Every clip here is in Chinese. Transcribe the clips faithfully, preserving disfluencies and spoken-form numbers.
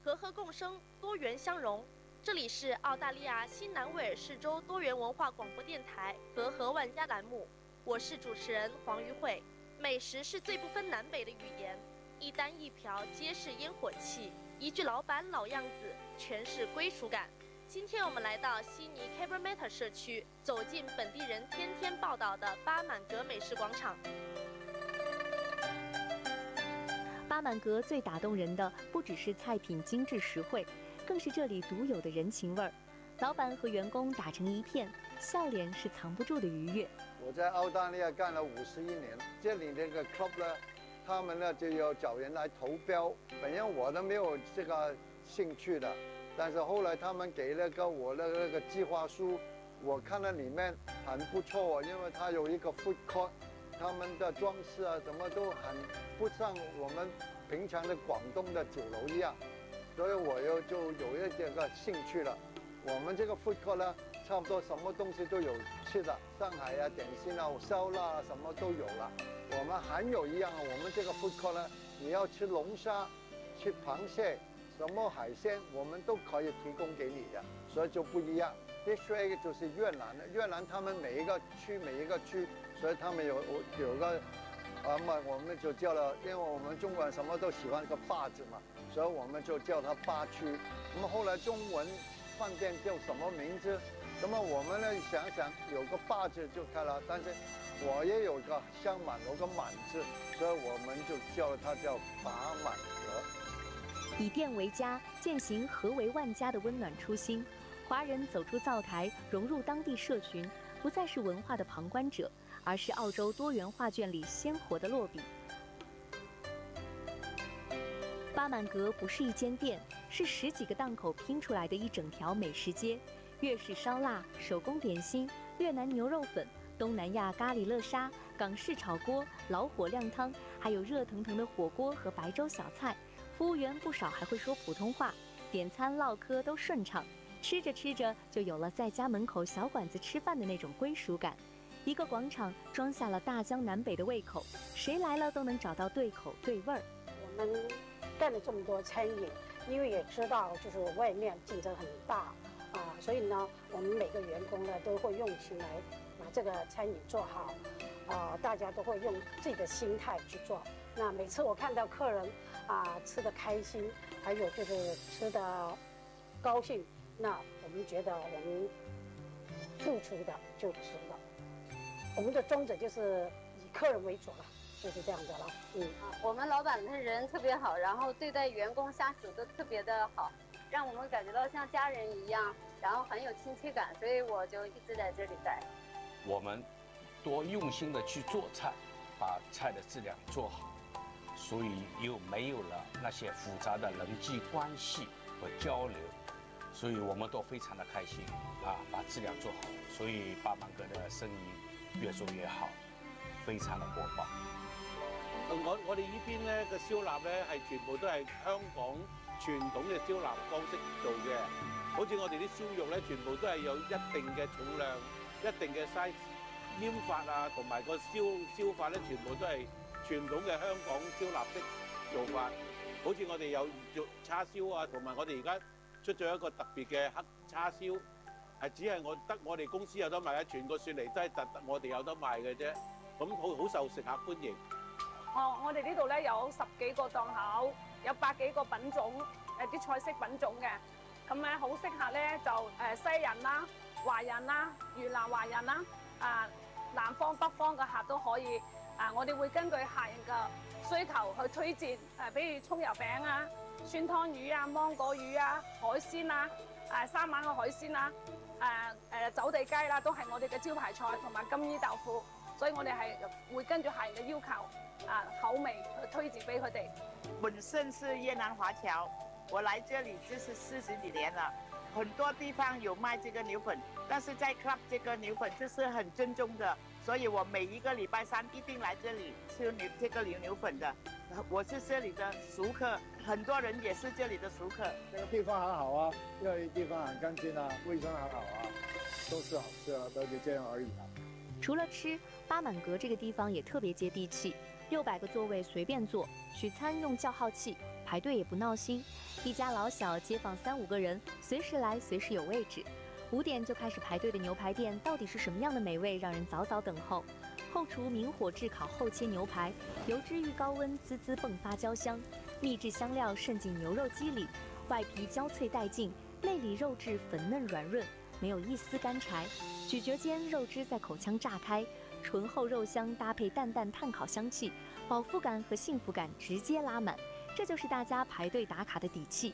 和和共生，多元相融。这里是澳大利亚新南威尔士州多元文化广播电台和和万家栏目，我是主持人黄瑜慧。美食是最不分南北的语言，一单一瓢皆是烟火气，一句老板老样子全是归属感。今天我们来到悉尼 Cabramatta 社区，走进本地人天天报道的巴满格美食广场。 巴满格最打动人的不只是菜品精致实惠，更是这里独有的人情味儿。老板和员工打成一片，笑脸是藏不住的愉悦。 我在澳大利亚干了五十一年，这里那个 club 呢，他们呢就要找人来投标。本来我都没有这个兴趣的，但是后来他们给了个我的那个计划书，我看到里面很不错，因为它有一个 food court， 他们的装饰啊什么都很不像我们平常的广东的酒楼一样，所以我又就有一点个兴趣了。我们这个 food court 呢，差不多什么东西都有吃的，上海啊点心啊烧腊啊什么都有了。我们还有一样，我们这个 food court 呢，你要吃龙虾、吃螃蟹、什么海鲜，我们都可以提供给你的，所以就不一样。This way 就是越南的，越南他们每一个区每一个区，所以他们有有个啊嘛，我们就叫了，因为我们中国人什么都喜欢个坝字嘛，所以我们就叫它坝区。那么后来中文饭店叫什么名字？那么我们呢想想有个坝字就开了，但是我也有个香满有个满字，所以我们就叫它叫巴满格。 以店为家，践行和为万家的温暖初心。华人走出灶台，融入当地社群，不再是文化的旁观者，而是澳洲多元画卷里鲜活的落笔。巴满格不是一间店，是十几个档口拼出来的一整条美食街。粤式烧腊、手工点心、越南牛肉粉、东南亚咖喱乐沙、港式炒锅、老火靓汤，还有热腾腾的火锅和白粥小菜。服务员不少还会说普通话，点餐唠嗑都顺畅。吃着吃着就有了在家门口小馆子吃饭的那种归属感。一个广场装下了大江南北的胃口，谁来了都能找到对口对味儿。 我们干了这么多餐饮，因为也知道就是外面竞争很大啊，所以呢，我们每个员工呢都会用心来把这个餐饮做好，啊，大家都会用自己的心态去做。那每次我看到客人啊吃得开心，还有就是吃得高兴，那我们觉得我们付出的就值了。我们的宗旨就是以客人为主了，就是这样的了。嗯， 我们老板的人特别好，然后对待员工下属都特别的好，让我们感觉到像家人一样，然后很有亲切感，所以我就一直在这里待。 我们多用心的去做菜，把菜的质量做好，所以又没有了那些复杂的人际关系和交流，所以我们都非常的开心啊，把质量做好，所以巴满格的生意越做越好，非常的火爆。 我我哋呢邊咧嘅燒臘咧係全部都係香港傳統嘅燒臘方式做嘅，好似我哋啲燒肉咧，全部都係有一定嘅重量、一定嘅 size， 醃法啊，同埋個燒燒法咧，全部都係傳統嘅香港燒臘式做法。好似我哋有做叉燒啊，同埋我哋而家出咗一個特別嘅黑叉燒，係只係我得我哋公司有得賣啊，全個雪梨都係特得我哋有得賣嘅啫。咁好好受食客歡迎。 哦，我哋呢度咧有十幾個檔口，有百幾個品種，誒啲菜式品種嘅，咁咧好適合咧就誒西人啦、華人啦、越南華人啦，啊南方北方嘅客都可以，啊我哋會根據客人嘅需求去推薦，誒比如葱油餅啊、酸湯魚啊、芒果魚啊、海鮮啊、誒三晚嘅海鮮啊、誒誒走地雞啦，都係我哋嘅招牌菜，同埋金衣豆腐，所以我哋係會跟住客人嘅要求。啊，口味去推薦俾佢哋。 本身是越南華僑，我來這裡就是四十幾年了。很多地方有賣這個牛粉，但是在 club 這個牛粉就是很正宗的，所以我每一個禮拜三一定來這裡吃牛這個牛牛粉的。我是這裡的熟客，很多人也是這裡的熟客。 這個地方很好啊，因為地方很乾淨啊，衛生很好啊，都是好吃啊，都是這樣而已啊。 除了吃，巴滿格這個地方也特別接地氣。六百個座位隨便坐，取餐用叫號器， 排队也不闹心，一家老小街坊三五个人，随时来随时有位置。五点就开始排队的牛排店到底是什么样的美味，让人早早等候。后厨明火炙烤后切牛排，油脂遇高温滋滋迸发焦香，秘制香料渗进牛肉肌里，外皮焦脆带劲，内里肉质粉嫩软润，没有一丝干柴。咀嚼间，肉汁在口腔炸开，醇厚肉香搭配淡淡炭烤香气，饱腹感和幸福感直接拉满，这就是大家排队打卡的底气。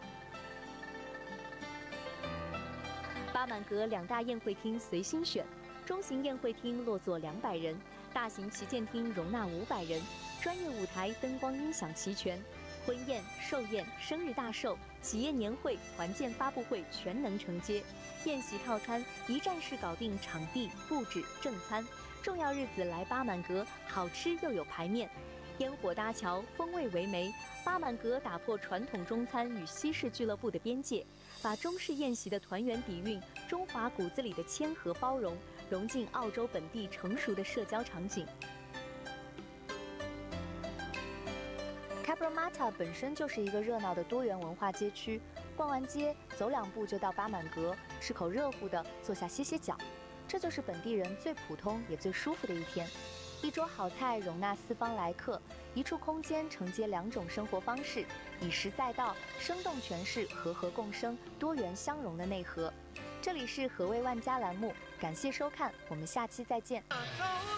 巴满阁两大宴会厅随心选，中型宴会厅落座两百人，大型旗舰厅容纳五百人，专业舞台、灯光、音响齐全，婚宴、寿宴、生日大寿、企业年会、团建发布会全能承接。宴席套餐一站式搞定场地、布置、正餐，重要日子来巴满阁，好吃又有排面。烟火搭桥，风味为媒。巴满阁打破传统中餐与西式俱乐部的边界，把中式宴席的团圆底蕴、中华骨子里的谦和包容，融进澳洲本地成熟的社交场景。Cabramatta 本身就是一个热闹的多元文化街区，逛完街走两步就到巴满阁，吃口热乎的，坐下歇歇脚，这就是本地人最普通也最舒服的一天。一桌好菜容纳四方来客，一处空间承接两种生活方式，以食载道，生动诠释和和共生、多元相融的内核。这里是和味万家栏目，感谢收看，我们下期再见。 走